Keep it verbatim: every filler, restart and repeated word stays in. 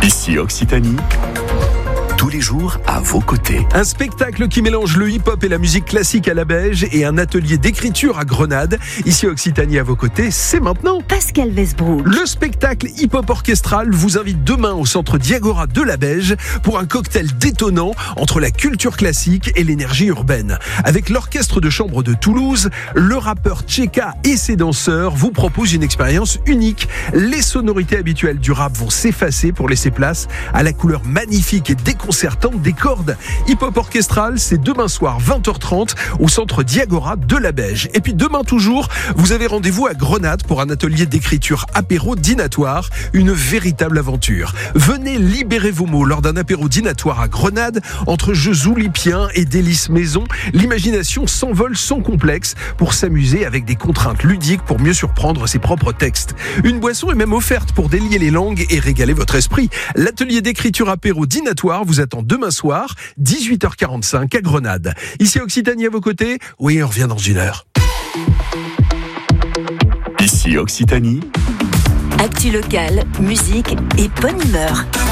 Ici Occitanie, tous les jours à vos côtés. Un spectacle qui mélange le hip-hop et la musique classique à la Beige et un atelier d'écriture à Grenade. Ici Occitanie à vos côtés, c'est maintenant. Pascal Westbrook. Le spectacle hip-hop orchestral vous invite demain au centre Diagora de la Beige pour un cocktail détonnant entre la culture classique et l'énergie urbaine. Avec l'orchestre de chambre de Toulouse, le rappeur Tcheka et ses danseurs vous proposent une expérience unique. Les sonorités habituelles du rap vont s'effacer pour laisser place à la couleur magnifique et déconcertante des cordes. Hip-hop orchestral, c'est demain soir vingt heures trente au centre Diagora de la Beige. Et puis demain toujours, vous avez rendez-vous à Grenade pour un atelier d'écriture apéro dînatoire, une véritable aventure. Venez libérer vos mots lors d'un apéro dînatoire à Grenade, entre jeux oulipiens et délices maison. L'imagination s'envole sans complexe pour s'amuser avec des contraintes ludiques pour mieux surprendre ses propres textes. Une boisson est même offerte pour délier les langues et régaler votre esprit. L'atelier d'écriture apéro dînatoire vous attend demain soir, dix-huit heures quarante-cinq à Grenade. Ici Occitanie à vos côtés, oui, on revient dans une heure. Ici Occitanie. Actu locale, musique et bonne humeur.